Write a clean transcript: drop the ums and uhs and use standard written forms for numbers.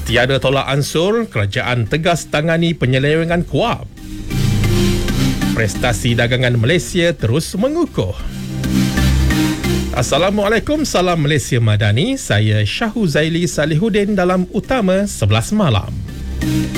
Tiada tolak ansur, kerajaan tegas tangani penyelewengan KUAP. Prestasi dagangan Malaysia terus mengukuh. Assalamualaikum, salam Malaysia Madani. Saya Syahu Zaili Salihuddin dalam Utama 11 Malam.